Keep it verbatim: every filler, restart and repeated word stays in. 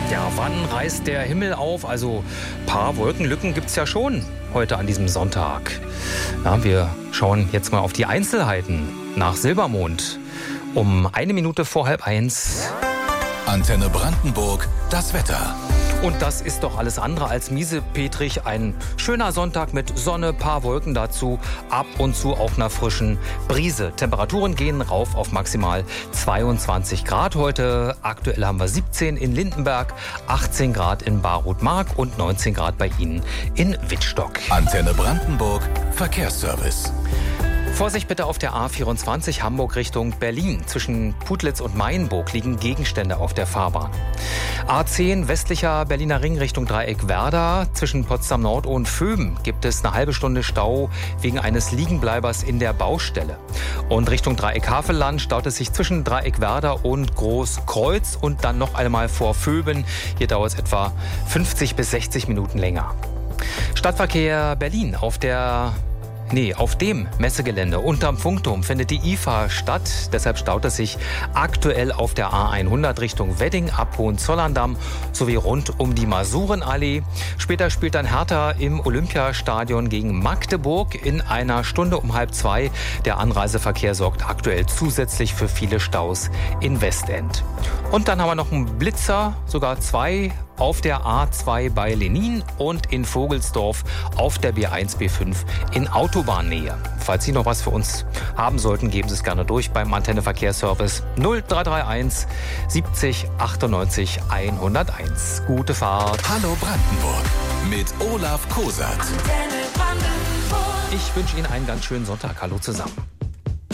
Ja, wann reißt der Himmel auf? Also ein paar Wolkenlücken gibt es ja schon heute an diesem Sonntag. Ja, wir schauen jetzt mal auf die Einzelheiten nach Silbermond. Um eine Minute vor halb eins. Antenne Brandenburg, das Wetter. Und das ist doch alles andere als miesepetrig. Ein schöner Sonntag mit Sonne, paar Wolken dazu, ab und zu auch einer frischen Brise. Temperaturen gehen rauf auf maximal zweiundzwanzig Grad heute. Aktuell haben wir siebzehn in Lindenberg, achtzehn Grad in Barroth-Mark und neunzehn Grad bei Ihnen in Wittstock. Antenne Brandenburg, Verkehrsservice. Vorsicht bitte auf der A vierundzwanzig Hamburg Richtung Berlin. Zwischen Putlitz und Mayenburg liegen Gegenstände auf der Fahrbahn. A zehn westlicher Berliner Ring Richtung Dreieck Werder. Zwischen Potsdam Nord und Vöben gibt es eine halbe Stunde Stau wegen eines Liegenbleibers in der Baustelle. Und Richtung Dreieck Havelland staut es sich zwischen Dreieck Werder und Großkreuz und dann noch einmal vor Vöben. Hier dauert es etwa fünfzig bis sechzig Minuten länger. Stadtverkehr Berlin auf der Nee, auf dem Messegelände unterm Funkturm findet die I F A statt. Deshalb staut es sich aktuell auf der A hundert Richtung Wedding ab Hohenzollern-Damm sowie rund um die Masurenallee. Später spielt dann Hertha im Olympiastadion gegen Magdeburg in einer Stunde um halb zwei. Der Anreiseverkehr sorgt aktuell zusätzlich für viele Staus in Westend. Und dann haben wir noch einen Blitzer, sogar zwei, auf der A zwei bei Lenin und in Vogelsdorf auf der B eins B fünf in Autobahnnähe. Falls Sie noch was für uns haben sollten, geben Sie es gerne durch beim Antenne Verkehrsservice null drei drei eins siebzig achtundneunzig hunderteins. Gute Fahrt. Hallo Brandenburg mit Olaf Kosat. Ich wünsche Ihnen einen ganz schönen Sonntag. Hallo zusammen.